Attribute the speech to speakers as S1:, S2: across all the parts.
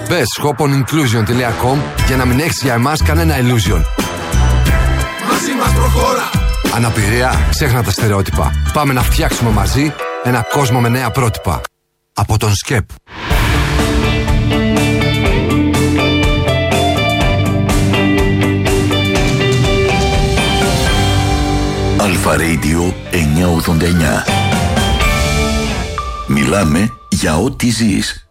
S1: Μπες shoponinclusion.com για να μην έχεις για εμάς κανένα illusion.
S2: Μαζί μας προχώρα.
S1: Αναπηρία, ξέχνα τα στερεότυπα. Πάμε να φτιάξουμε μαζί ένα κόσμο με νέα πρότυπα. Από τον ΣΚΕΠ.
S3: Αλφα Radio 989. Μιλάμε για ό,τι ζεις.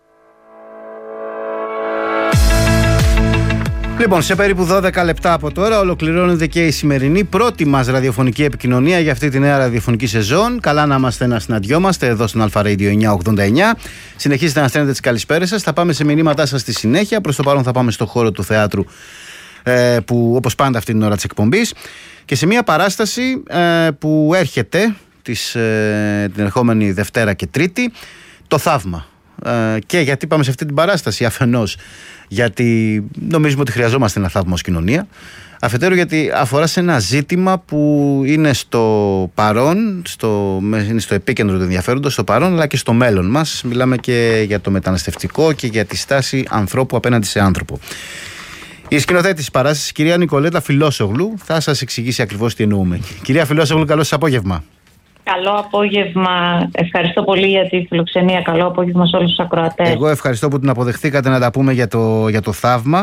S4: Λοιπόν, σε περίπου 12 λεπτά από τώρα ολοκληρώνεται και η σημερινή πρώτη μας ραδιοφωνική επικοινωνία για αυτή τη νέα ραδιοφωνική σεζόν. Καλά να είμαστε να συναντιόμαστε εδώ στον Αλφα Radio 989. Συνεχίζετε να στέλνετε τις καλησπέρες σας. Θα πάμε σε μηνύματά σας στη συνέχεια. Προς το παρόν θα πάμε στο χώρο του θεάτρου, που όπως πάντα αυτή την ώρα της εκπομπής. Και σε μια παράσταση που έρχεται την ερχόμενη Δευτέρα και Τρίτη, το Θαύμα. Και γιατί πάμε σε αυτή την παράσταση? Αφενός γιατί νομίζουμε ότι χρειαζόμαστε ένα θαύμα ως κοινωνία, αφετέρου γιατί αφορά σε ένα ζήτημα που είναι στο παρόν, είναι στο επίκεντρο του ενδιαφέροντος, στο παρόν αλλά και στο μέλλον μας. Μιλάμε και για το μεταναστευτικό και για τη στάση ανθρώπου απέναντι σε άνθρωπο. Η σκηνοθέτη της παράστασης, κυρία Νικολέτα Φιλόσογλου, θα σας εξηγήσει ακριβώς τι εννοούμε. Κυρία Φιλόσογλου, καλό σας απόγευμα.
S5: Καλό απόγευμα. Ευχαριστώ πολύ για τη φιλοξενία. Καλό απόγευμα σε όλους τους ακροατές.
S4: Εγώ ευχαριστώ που την αποδεχθήκατε να τα πούμε για το Θαύμα.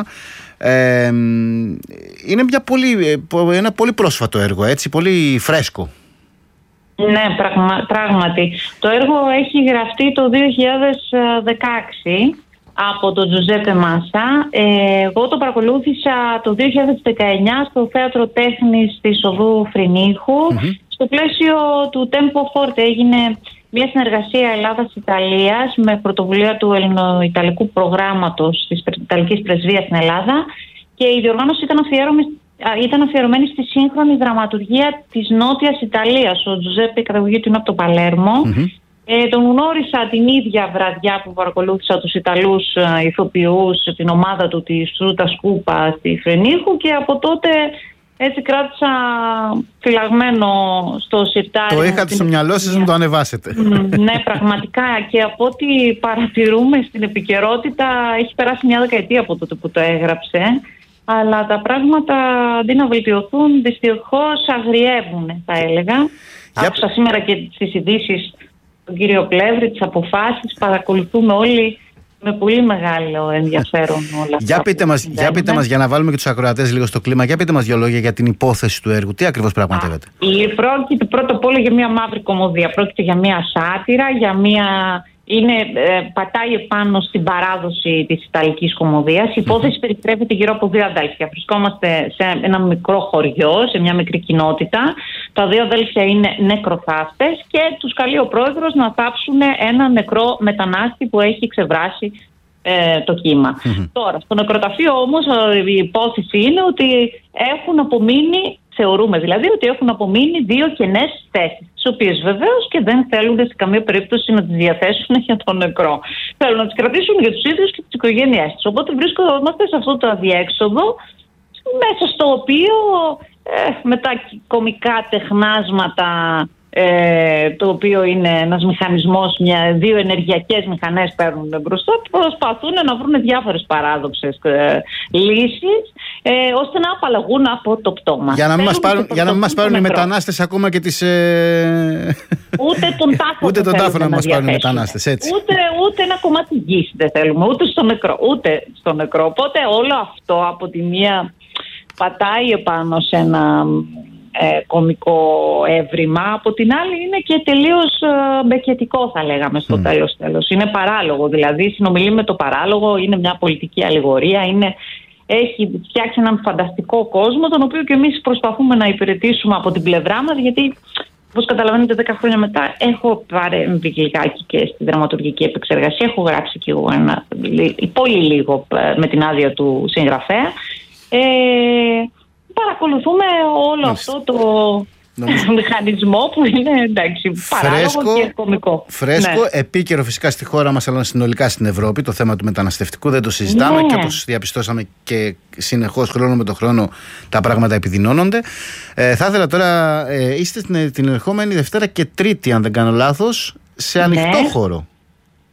S4: Είναι ένα πολύ πρόσφατο έργο, έτσι, πολύ φρέσκο.
S5: Ναι, πράγματι. Το έργο έχει γραφτεί το 2016 από τον Τζουζέπε Μάσα. Εγώ το παρακολούθησα το 2019 στο Θέατρο Τέχνης της Οδού Φρυνίχου. Στο πλαίσιο του Tempo Forte έγινε μια συνεργασία Ελλάδας-Ιταλίας με πρωτοβουλία του ελληνοϊταλικού προγράμματος της Ιταλικής Πρεσβείας στην Ελλάδα, και η διοργάνωση ήταν αφιερωμένη στη σύγχρονη δραματουργία της Νότιας Ιταλίας. Ο Τζουζέπε, η καταγωγή του είναι από το Παλέρμο. Τον γνώρισα την ίδια βραδιά που παρακολούθησα τους Ιταλούς ηθοποιούς, την ομάδα του, τη Στρούτα Σκούπα στη Φρενίχου, και από τότε έτσι κράτησα φυλαγμένο στο σιρτάρι.
S4: Το είχατε στο μυαλό σας να το ανεβάσετε.
S5: Ναι, πραγματικά. Και από ό,τι παρατηρούμε στην επικαιρότητα, έχει περάσει μια δεκαετία από τότε που το έγραψε. Αλλά τα πράγματα αντί να βελτιωθούν, δυστυχώς αγριεύουν, θα έλεγα. Άκουσα σήμερα και στις ειδήσεις τον κύριο Πλεύρη, τις αποφάσεις, παρακολουθούμε όλοι με πολύ μεγάλο ενδιαφέρον όλα αυτά.
S4: Για πείτε μας, για να βάλουμε και τους ακροατές λίγο στο κλίμα, για πείτε μας δύο λόγια για την υπόθεση του έργου. Τι ακριβώς πραγματεύεται?
S5: Πρόκειται πρώτα απ' όλο για μια μαύρη κωμωδία. Πρόκειται για μια σάτυρα, πατάει επάνω στην παράδοση της Ιταλικής κωμωδίας. Η υπόθεση περιστρέφεται γύρω από δύο αδέλφια. Βρισκόμαστε σε ένα μικρό χωριό, σε μια μικρή κοινότητα. Τα δύο αδέλφια είναι νεκροθάφτες και τους καλεί ο πρόεδρος να θάψουν ένα νεκρό μετανάστη που έχει ξεβράσει το κύμα. Τώρα, στο νεκροταφείο όμως η υπόθεση είναι ότι έχουν απομείνει, θεωρούμε δηλαδή ότι έχουν απομείνει δύο κενές θέσεις, τις οποίες βεβαίως και δεν θέλουν σε καμία περίπτωση να τις διαθέσουν για τον νεκρό. Θέλουν να τις κρατήσουν για τους ίδιους και τις οικογένειές τους. Οπότε βρίσκομαστε σε αυτό το αδιέξοδο, μέσα στο οποίο με τα κωμικά τεχνάσματα, το οποίο είναι ένας μηχανισμός, δύο ενεργειακές μηχανές παίρνουν μπροστά, προσπαθούν να βρουν διάφορες παράδοξες λύσεις, ώστε να απαλλαγούν από το πτώμα.
S4: Για να μην μας πάρουν οι μετανάστες ακόμα και τις...
S5: Ούτε τον τάφο
S4: να μας πάρουν οι μετανάστες, έτσι.
S5: Ούτε ένα κομμάτι γης δεν θέλουμε, ούτε στο νεκρό. Οπότε όλο αυτό από τη μία πατάει επάνω σε ένα κωμικό έβριμα, από την άλλη είναι και τελείως μπεκετικό, θα λέγαμε στο τέλος. Είναι παράλογο, δηλαδή συνομιλεί με το παράλογο, είναι μια πολιτική αλληγορία, έχει φτιάξει έναν φανταστικό κόσμο, τον οποίο και εμείς προσπαθούμε να υπηρετήσουμε από την πλευρά μας, γιατί όπως καταλαβαίνετε 10 χρόνια μετά έχω παρέμβει λιγάκι και στη δραματουργική επεξεργασία, έχω γράψει και εγώ πολύ λίγο με την άδεια του συγγραφέα. Παρακολουθούμε όλο αυτό το μηχανισμό που είναι εντάξει, παράλογο και κωμικό.
S4: Φρέσκο, επίκαιρο φυσικά στη χώρα μας, αλλά συνολικά στην Ευρώπη. Το θέμα του μεταναστευτικού δεν το συζητάμε, και όπως διαπιστώσαμε και συνεχώς χρόνο με το χρόνο τα πράγματα επιδεινώνονται. Θα ήθελα τώρα, είστε την ερχόμενη Δευτέρα και Τρίτη, αν δεν κάνω λάθος, σε ανοιχτό χώρο.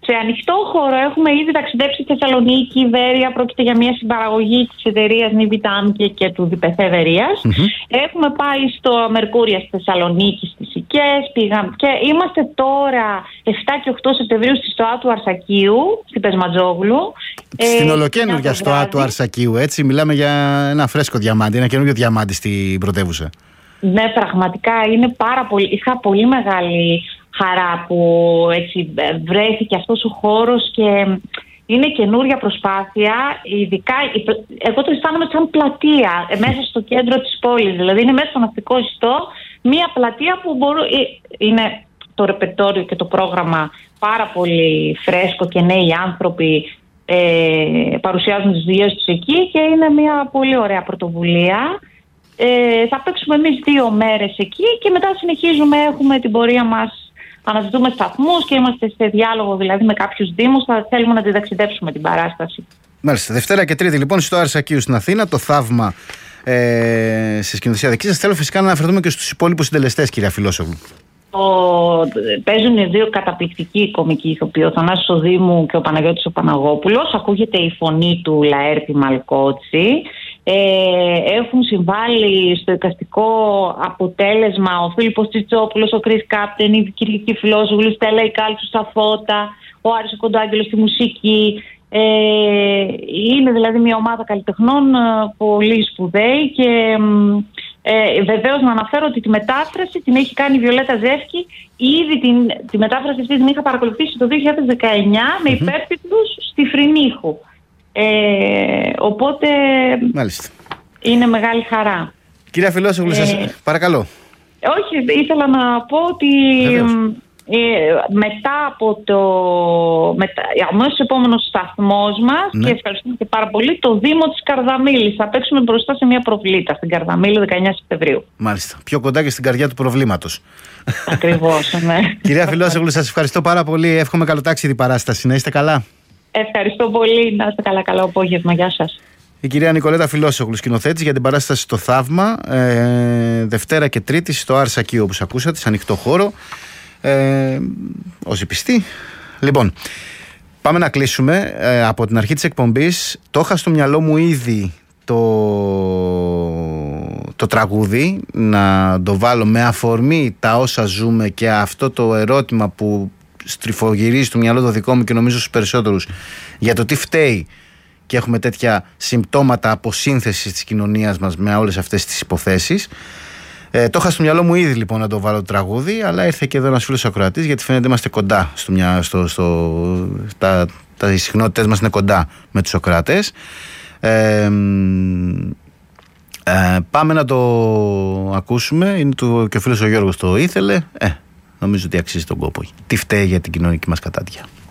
S5: Σε ανοιχτό χώρο έχουμε ήδη ταξιδέψει στη Θεσσαλονίκη, Βέρεια. Πρόκειται για μια συμπαραγωγή της εταιρείας Νιβιτάμκε και του Διπεθέ Βερίας. Έχουμε πάει στο Μερκούρια στη Θεσσαλονίκη, στις Σικές. Και είμαστε τώρα 7 και 8 Σεπτεμβρίου στη ΣΤΟΑ του Αρσακίου, στην Πεσματζόγλου.
S4: Στην ολοκαίνουργια ΣΤΟΑ του Αρσακίου, έτσι. Μιλάμε για ένα φρέσκο διαμάντι, ένα καινούριο διαμάντι στην πρωτεύουσα.
S5: Ναι, πραγματικά είναι πάρα πολύ. Είχα πολύ μεγάλη χαρά που έτσι βρέθηκε αυτός ο χώρος και είναι καινούρια προσπάθεια. Ειδικά, εγώ το αισθάνομαι σαν πλατεία μέσα στο κέντρο της πόλης. Δηλαδή είναι μέσα στο ναυτικό ιστό μια πλατεία που είναι το ρεπερτόριο και το πρόγραμμα πάρα πολύ φρέσκο και νέοι άνθρωποι παρουσιάζουν τις δουλειές τους εκεί και είναι μια πολύ ωραία πρωτοβουλία. Θα παίξουμε εμείς 2 μέρες εκεί και μετά συνεχίζουμε, έχουμε την πορεία μας, αναζητούμε σταθμούς και είμαστε σε διάλογο δηλαδή με κάποιους δήμους, θα θέλουμε να τη ταξιδέψουμε την παράσταση. Μάλιστα,
S4: Δευτέρα και Τρίτη λοιπόν στο Αρσακίου στην Αθήνα, το θαύμα στη σκηνοθεσία δική σας. Θέλω φυσικά να αναφερθούμε και στους υπόλοιπους συντελεστές, κυρία Φιλόσογλου.
S5: Παίζουν οι 2 καταπληκτικοί κομικοί ηθοποιοί, ο Θανάσης ο Δήμου και ο Παναγιώτης ο Παναγόπουλος. Ακούγεται η φωνή του Λαέρτη Μαλκότσι. Έχουν συμβάλει στο εικαστικό αποτέλεσμα ο Φίλιππος Τσιτσόπουλος, ο Κρίς Κάπτεν, η Κυριακή Φιλόσογλου, η Στέλλα Ικάλτσου στα φώτα, ο Άρης ο Κοντοάγγελος στη μουσική. Είναι δηλαδή μια ομάδα καλλιτεχνών πολύ σπουδαίοι και βεβαίως να αναφέρω ότι τη μετάφραση την έχει κάνει η Βιολέτα Ζεύκη. Ήδη τη μετάφραση αυτή την είχα παρακολουθήσει το 2019 με υπέρτιτλους στη Φρυνίχου. Οπότε
S4: μάλιστα,
S5: είναι μεγάλη χαρά.
S4: Κυρία Φιλόσογλου, σας παρακαλώ.
S5: Όχι, ήθελα να πω ότι μετά από αμέσως επόμενος σταθμός μας, και ευχαριστούμε και πάρα πολύ, το Δήμο της Καρδαμήλης. Θα παίξουμε μπροστά σε μια προβλήτα στην Καρδαμήλη 19 Σεπτεμβρίου.
S4: Μάλιστα, πιο κοντά και στην καρδιά του προβλήματος.
S5: Ακριβώς, ναι.
S4: Κυρία Φιλόσογλου, σας ευχαριστώ πάρα πολύ. Εύχομαι καλό ταξίδι παράσταση. Να είστε καλά.
S5: Ευχαριστώ πολύ. Να είστε καλά. Καλό απόγευμα. Γεια σας.
S4: Η κυρία Νικολέτα Φιλόσογλου, σκηνοθέτης για την παράσταση στο Θαύμα, Δευτέρα και Τρίτη στο Αρσακείο, όπως ακούσατε, σε ανοιχτό χώρο. Όσοι πιστοί. Λοιπόν, πάμε να κλείσουμε. Από την αρχή της εκπομπής το είχα στο μυαλό μου ήδη το τραγούδι, να το βάλω με αφορμή τα όσα ζούμε και αυτό το ερώτημα που στριφογυρίζει στο μυαλό το δικό μου και νομίζω στους περισσότερους, για το τι φταίει και έχουμε τέτοια συμπτώματα αποσύνθεσης της κοινωνίας μας με όλες αυτές τις υποθέσεις. Το είχα στο μυαλό μου ήδη λοιπόν να το βάλω το τραγούδι, αλλά ήρθε και εδώ ένας φίλος ακροατής, γιατί φαίνεται είμαστε κοντά οι συχνότητες μας είναι κοντά με τους ακροατές. Πάμε να το ακούσουμε. Είναι και ο φίλος ο Γιώργος το ήθελε. Νομίζω ότι αξίζει τον κόπο. Τι φταίει για την κοινωνική μας κατάδια.